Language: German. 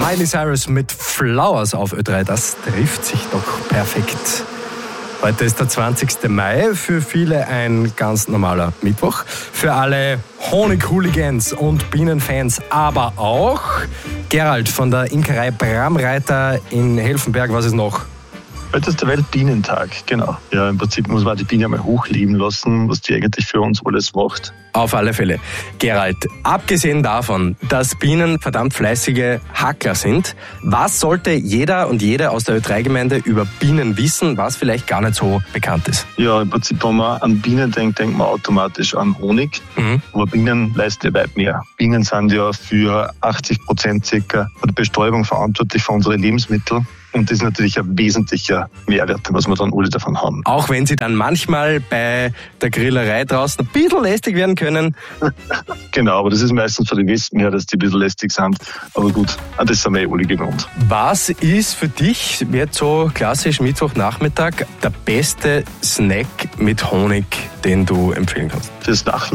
Miley Cyrus mit Flowers auf Ö3, das trifft sich doch perfekt. Heute ist der 20. Mai, für viele ein ganz normaler Mittwoch. Für alle Honig-Hooligans und Bienenfans, aber auch Gerald von der Imkerei Bramreiter in Helfenberg. Was ist noch? Heute ist der Weltbienentag, genau. Ja, im Prinzip muss man die Biene mal hochleben lassen, was die eigentlich für uns alles macht. Auf alle Fälle. Gerald, abgesehen davon, dass Bienen verdammt fleißige Hackler sind, was sollte jeder und jede aus der Ö3-Gemeinde über Bienen wissen, was vielleicht gar nicht so bekannt ist? Ja, im Prinzip, wenn man an Bienen denkt, denkt man automatisch an Honig. Aber Bienen leisten ja weit mehr. Bienen sind ja für 80% circa der Bestäubung verantwortlich für unsere Lebensmittel. Und das ist natürlich ein wesentlicher Mehrwert, was wir dann alle davon haben. Auch wenn sie dann manchmal bei der Grillerei draußen ein bisschen lästig werden können. Genau, aber das ist meistens von den Gästen her, dass die ein bisschen lästig sind. Aber gut, das sind wir alle gewohnt. Was ist für dich, jetzt so klassisch Mittwochnachmittag, der beste Snack mit Honig, den du empfehlen kannst? Das